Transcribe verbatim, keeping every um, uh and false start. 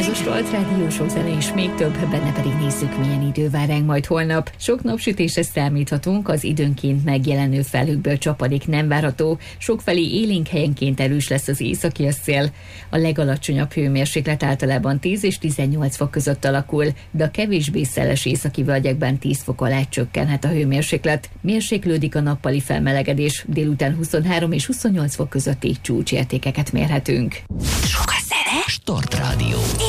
Ez a Start Rádió, sok zene és még több, benne pedig nézzük, milyen idő vár ránk majd holnap. Sok napsütésre számíthatunk, az időnként megjelenő felhőkből csapadék nem várható, sokfelé élénk helyenként erős lesz az északi szél. A legalacsonyabb hőmérséklet általában tíz és tizennyolc fok között alakul, de a kevésbé szeles északi völgyekben tíz fok alá csökkenhet a hőmérséklet. Mérséklődik a nappali felmelegedés, délután huszonhárom és huszonnyolc fok közötti csúcsértékeket mérhetünk. Sok a zene. Start Rádió.